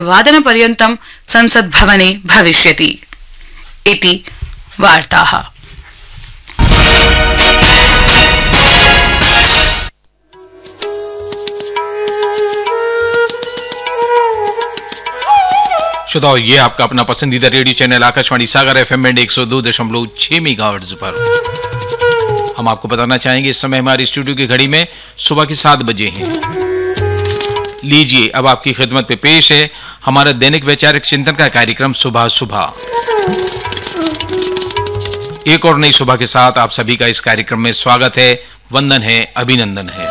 वादनपर्यन्तं संसद्भवने भविष्यति इति वार्ताः। श्रोताओ, ये आपका अपना पसंदीदा रेडियो चैनल आकाशवाणी सागर एफएम 102.6 मेगाहर्ट्ज पर। हम आपको बताना चाहेंगे इस समय हमारी स्टूडियो की घड़ी में सुबह के 7 बजे हैं। लीजिए अब आपकी खिदमत पे पेश है हमारा दैनिक वैचारिक चिंतन का कार्यक्रम सुबह सुबह। एक और नई सुबह के साथ आप सभी का इस कार्यक्रम में स्वागत है, वंदन है, अभिनंदन है।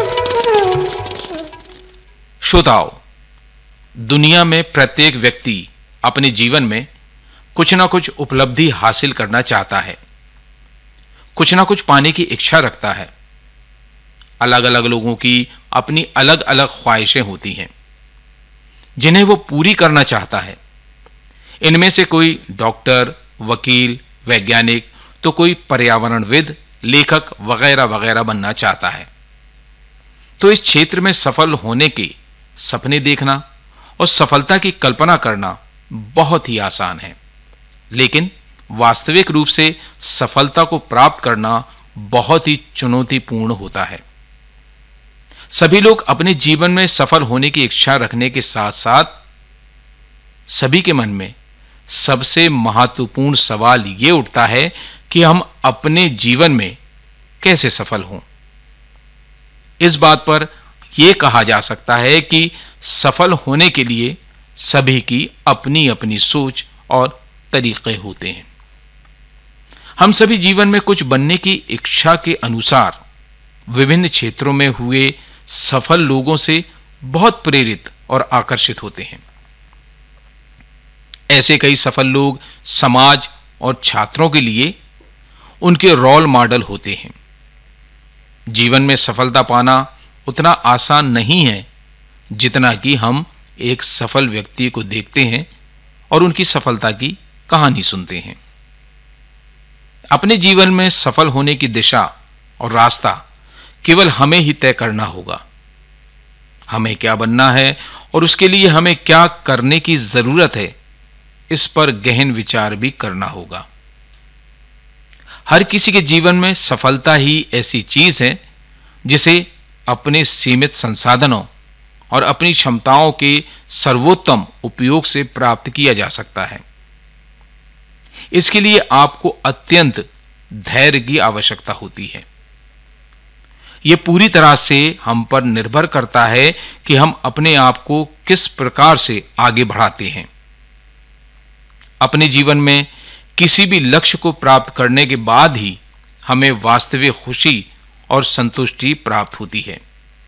श्रोताओ, दुनिया में प्रत्येक व्यक्ति अपने जीवन में कुछ ना कुछ उपलब्धि हासिल करना चाहता है, कुछ ना कुछ पाने की इच्छा रखता है। अलग अलग लोगों की अपनी अलग अलग ख्वाहिशें होती हैं जिन्हें वो पूरी करना चाहता है। इनमें से कोई डॉक्टर, वकील, वैज्ञानिक तो कोई पर्यावरणविद, लेखक वगैरह वगैरह बनना चाहता है। तो इस क्षेत्र में सफल होने के सपने देखना और सफलता की कल्पना करना बहुत ही आसान है, लेकिन वास्तविक रूप से सफलता को प्राप्त करना बहुत ही चुनौतीपूर्ण होता है। सभी लोग अपने जीवन में सफल होने की इच्छा रखने के साथ साथ सभी के मन में सबसे महत्वपूर्ण सवाल ये उठता है कि हम अपने जीवन में कैसे सफल हों। इस बात पर यह कहा जा सकता है कि सफल होने के लिए सभी की अपनी अपनी सोच और तरीके होते हैं। हम सभी जीवन में कुछ बनने की इच्छा के अनुसार विभिन्न क्षेत्रों में हुए सफल लोगों से बहुत प्रेरित और आकर्षित होते हैं। ऐसे कई सफल लोग समाज और छात्रों के लिए उनके रोल मॉडल होते हैं। जीवन में सफलता पाना उतना आसान नहीं है जितना कि हम एक सफल व्यक्ति को देखते हैं और उनकी सफलता की कहानी सुनते हैं। अपने जीवन में सफल होने की दिशा और रास्ता केवल हमें ही तय करना होगा। हमें क्या बनना है और उसके लिए हमें क्या करने की जरूरत है, इस पर गहन विचार भी करना होगा। हर किसी के जीवन में सफलता ही ऐसी चीज है जिसे अपने सीमित संसाधनों और अपनी क्षमताओं के सर्वोत्तम उपयोग से प्राप्त किया जा सकता है। इसके लिए आपको अत्यंत धैर्य की आवश्यकता होती है। यह पूरी तरह से हम पर निर्भर करता है कि हम अपने आप को किस प्रकार से आगे बढ़ाते हैं। अपने जीवन में किसी भी लक्ष्य को प्राप्त करने के बाद ही हमें वास्तविक खुशी और संतुष्टि प्राप्त होती है।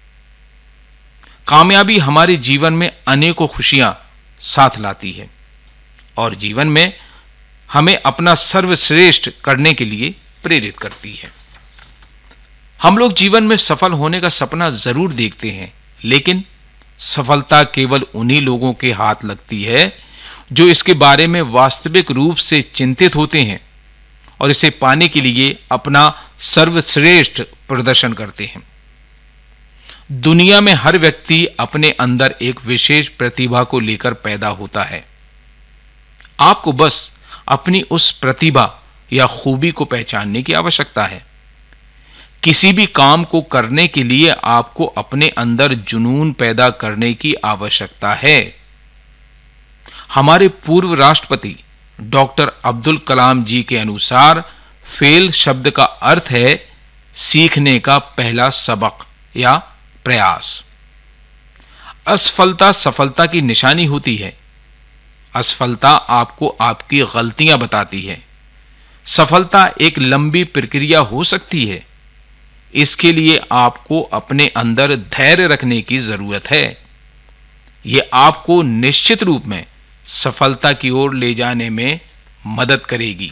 कामयाबी हमारे जीवन में अनेकों खुशियां साथ लाती है और जीवन में हमें अपना सर्वश्रेष्ठ करने के लिए प्रेरित करती है। हम लोग जीवन में सफल होने का सपना जरूर देखते हैं, लेकिन सफलता केवल उन्हीं लोगों के हाथ लगती है जो इसके बारे में वास्तविक रूप से चिंतित होते हैं और इसे पाने के लिए अपना सर्वश्रेष्ठ प्रदर्शन करते हैं। दुनिया में हर व्यक्ति अपने अंदर एक विशेष प्रतिभा को लेकर पैदा होता है। आपको बस अपनी उस प्रतिभा या खूबी को पहचानने की आवश्यकता है। किसी भी काम को करने के लिए आपको अपने अंदर जुनून पैदा करने की आवश्यकता है। हमारे पूर्व राष्ट्रपति डॉक्टर अब्दुल कलाम जी के अनुसार फेल शब्द का अर्थ है सीखने का पहला सबक या प्रयास। असफलता सफलता की निशानी होती है। असफलता आपको आपकी गलतियां बताती है। सफलता एक लंबी प्रक्रिया हो सकती है। इसके लिए आपको अपने अंदर धैर्य रखने की जरूरत है। यह आपको निश्चित रूप में सफलता की ओर ले जाने में मदद करेगी।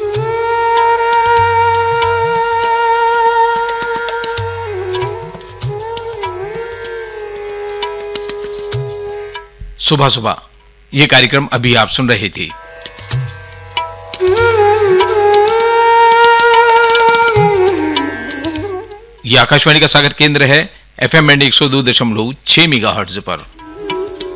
सुबह सुबह यह कार्यक्रम अभी आप सुन रहे थे। यह आकाशवाणी का सागर केंद्र है, FM 102.6 मेगाहर्ट्ज पर।